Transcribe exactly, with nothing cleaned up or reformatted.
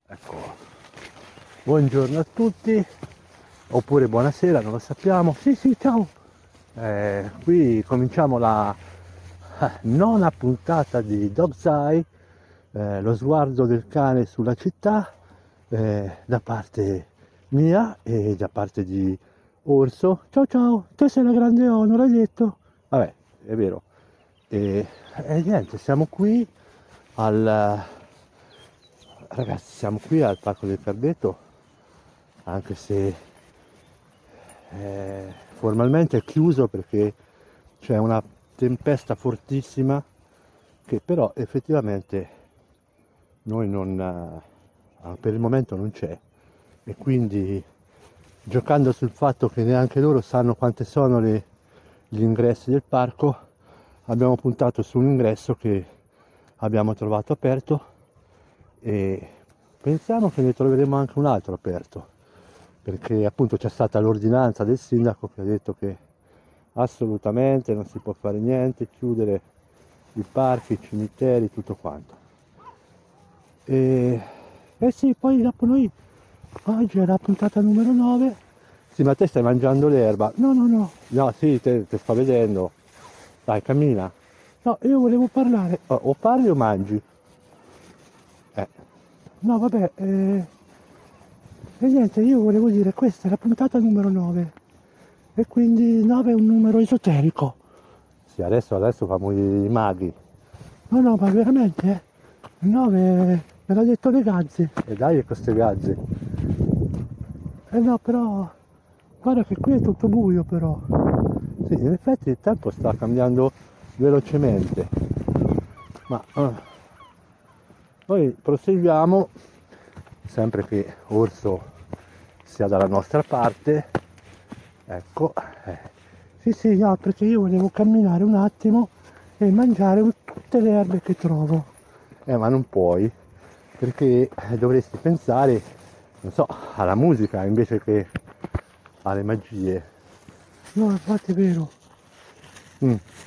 Ecco, buongiorno a tutti, oppure buonasera, non lo sappiamo. Sì, sì, ciao. Eh, qui cominciamo la eh, nona puntata di Dog's Eye, eh, lo sguardo del cane sulla città, eh, da parte mia e da parte di Orso. Ciao ciao, te sei la grande O, non l'hai detto? Vabbè, è vero. E, e niente, siamo qui al... Ragazzi, siamo qui al Parco del Carbeto, anche se eh, formalmente è chiuso perché c'è una tempesta fortissima che però effettivamente noi non, eh, per il momento non c'è, e quindi giocando sul fatto che neanche loro sanno quante sono le, gli ingressi del parco, abbiamo puntato su un ingresso che abbiamo trovato aperto e pensiamo che ne troveremo anche un altro aperto, perché appunto c'è stata l'ordinanza del sindaco che ha detto che assolutamente non si può fare niente, chiudere i parchi, i cimiteri, tutto quanto. E eh sì, poi dopo noi, oggi era la puntata numero nove. Sì, ma te stai mangiando l'erba? No, no, no. No, sì, te, te sto vedendo. Dai, cammina. No, io volevo parlare. O, o parli o mangi? Eh. No, vabbè, eh, e niente, io volevo dire, questa è la puntata numero nove. E quindi nove è un numero esoterico. Sì, adesso, adesso famo i maghi. No, no, ma veramente, eh? nove me l'ha detto le gazze. E dai, con queste gazze. Eh no, però, guarda che qui è tutto buio però. Sì, in effetti il tempo sta cambiando velocemente. Ma eh, noi proseguiamo, sempre che Orso sia dalla nostra parte. Ecco, eh. Sì, sì, no, perché io volevo camminare un attimo e mangiare tutte le erbe che trovo. Eh, ma non puoi, perché eh, dovresti pensare, non so, alla musica invece che alle magie. No, infatti è vero. Mm.